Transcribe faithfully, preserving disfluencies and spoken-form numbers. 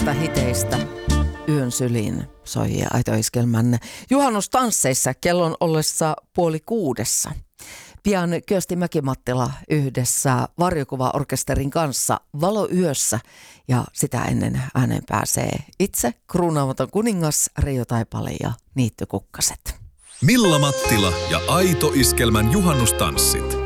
vanhoista hiteistä yön syliin soi Aito Iskelmän juhannustansseissa kellon ollessa puoli kuudessa. Pian Kyösti Mäki-Mattila yhdessä Varjokuva-orkesterin kanssa Valo yössä ja sitä ennen ääneen pääsee itse kruunaamaton kuningas Reijo Taipale ja Niittykukkaset. Milla Mattila ja Aito Iskelmän juhannustanssit.